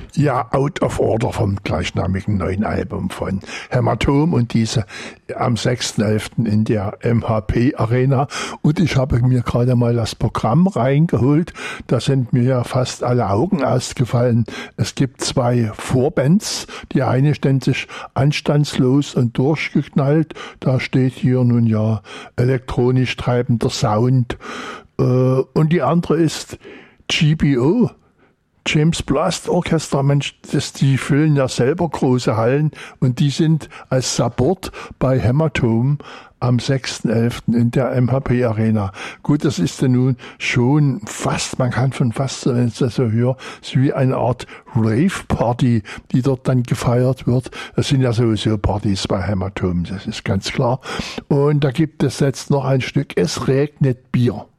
Ja, Out of Order vom gleichnamigen neuen Album von Hämatom und diese am 6.11. in der MHP Arena. Und ich habe mir gerade mal das Programm reingeholt. Da sind mir ja fast alle Augen ausgefallen. Es gibt 2 Vorbands. Die eine nennt sich Anstandslos und Durchgeknallt. Da steht hier nun ja elektronisch treibender Sound. Und die andere ist GBO. James Blast Orchestra, Mensch, die füllen ja selber große Hallen und die sind als Support bei Hämatom am 6.11. in der MHP Arena. Gut, das ist ja nun schon fast, man kann schon fast, wenn ich das so höre, ist wie eine Art Rave-Party, die dort dann gefeiert wird. Das sind ja sowieso Partys bei Hämatom, das ist ganz klar. Und da gibt es jetzt noch ein Stück, Es regnet Bier.